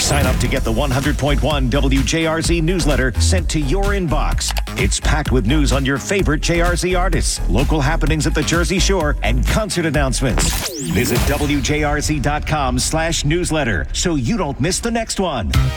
Sign up to get the 100.1 WJRZ newsletter sent to your inbox. It's packed with news on your favorite JRZ artists, local happenings at the Jersey Shore, and concert announcements. Visit WJRZ.com/newsletter so you don't miss the next one.